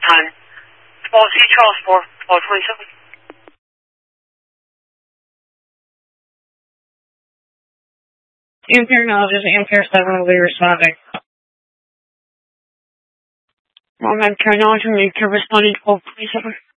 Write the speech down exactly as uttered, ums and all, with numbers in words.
Time. twelve C Charles four, twelve twenty-seven. Ampere knowledge, Ampere seven will be responding. Well, Ampere knowledge, Ampere responding twelve twenty-seven.